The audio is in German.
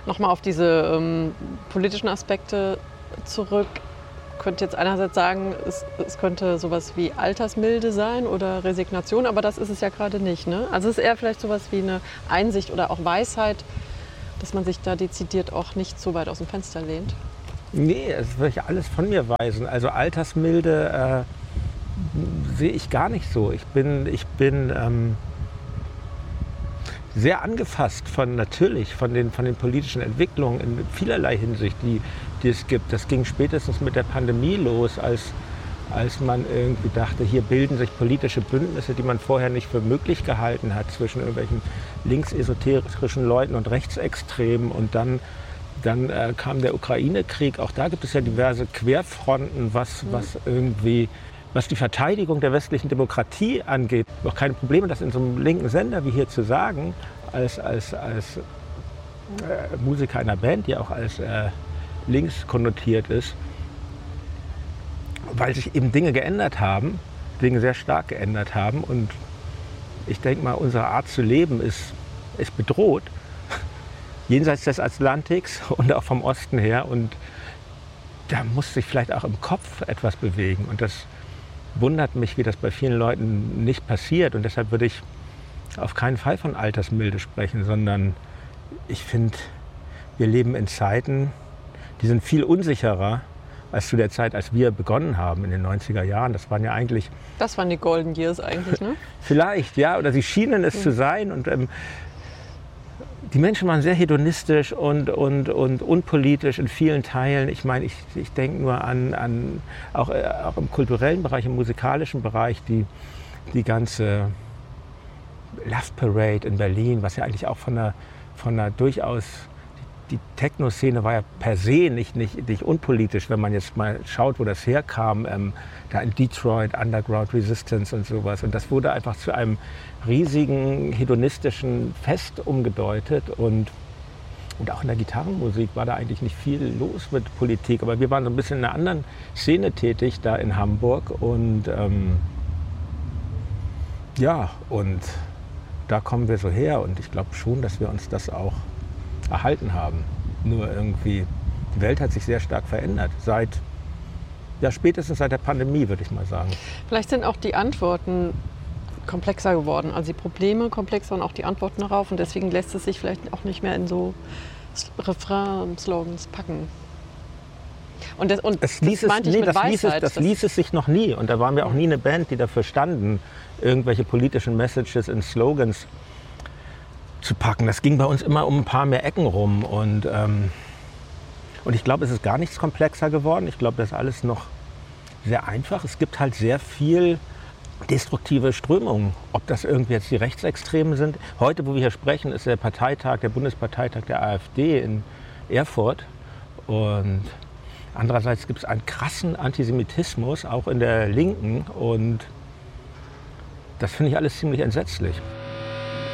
Nochmal auf diese politischen Aspekte zurück. Ich könnte jetzt einerseits sagen, es könnte sowas wie Altersmilde sein oder Resignation, aber das ist es ja gerade nicht. Ne? Also es ist eher vielleicht sowas wie eine Einsicht oder auch Weisheit, dass man sich da dezidiert auch nicht so weit aus dem Fenster lehnt. Nee, das würde ich alles von mir weisen. Also Altersmilde sehe ich gar nicht so. Ich bin sehr angefasst von den politischen Entwicklungen in vielerlei Hinsicht, die es gibt. Das ging spätestens mit der Pandemie los, als man irgendwie dachte, hier bilden sich politische Bündnisse, die man vorher nicht für möglich gehalten hat, zwischen irgendwelchen linksesoterischen Leuten und Rechtsextremen. Und dann kam der Ukraine-Krieg. Auch da gibt es ja diverse Querfronten, was die Verteidigung der westlichen Demokratie angeht. Auch keine Probleme, das in so einem linken Sender wie hier zu sagen, als Musiker einer Band, die auch als links konnotiert ist, weil sich eben Dinge geändert haben, Dinge sehr stark geändert haben. Und ich denke mal, unsere Art zu leben ist bedroht, jenseits des Atlantiks und auch vom Osten her. Und da muss sich vielleicht auch im Kopf etwas bewegen. Und das wundert mich, wie das bei vielen Leuten nicht passiert. Und deshalb würde ich auf keinen Fall von Altersmilde sprechen, sondern ich finde, wir leben in Zeiten, die sind viel unsicherer als zu der Zeit, als wir begonnen haben in den 90er Jahren. Das waren die Golden Years eigentlich, ne? Vielleicht, ja, oder sie schienen es zu sein. Und die Menschen waren sehr hedonistisch und unpolitisch in vielen Teilen. Ich meine, ich denke nur an auch im kulturellen Bereich, im musikalischen Bereich, die ganze Love Parade in Berlin, was ja eigentlich auch von einer durchaus, die Techno-Szene war ja per se nicht unpolitisch, wenn man jetzt mal schaut, wo das herkam, da in Detroit, Underground Resistance und sowas. Und das wurde einfach zu einem riesigen hedonistischen Fest umgedeutet. Und auch in der Gitarrenmusik war da eigentlich nicht viel los mit Politik. Aber wir waren so ein bisschen in einer anderen Szene tätig, da in Hamburg. Und und da kommen wir so her. Und ich glaube schon, dass wir uns das auch erhalten haben. Nur irgendwie, die Welt hat sich sehr stark verändert. Spätestens seit der Pandemie, würde ich mal sagen. Vielleicht sind auch die Antworten komplexer geworden. Also die Probleme komplexer und auch die Antworten darauf. Und deswegen lässt es sich vielleicht auch nicht mehr in so Refrain-Slogans packen. Das ließ es sich noch nie. Und da waren wir auch nie eine Band, die dafür standen, irgendwelche politischen Messages in Slogans zu packen. Das ging bei uns immer um ein paar mehr Ecken rum. Und ich glaube, es ist gar nichts komplexer geworden. Ich glaube, das ist alles noch sehr einfach. Es gibt halt sehr viel destruktive Strömungen. Ob das irgendwie jetzt die Rechtsextremen sind. Heute, wo wir hier sprechen, ist der Bundesparteitag der AfD in Erfurt. Und andererseits gibt es einen krassen Antisemitismus, auch in der Linken. Und das finde ich alles ziemlich entsetzlich.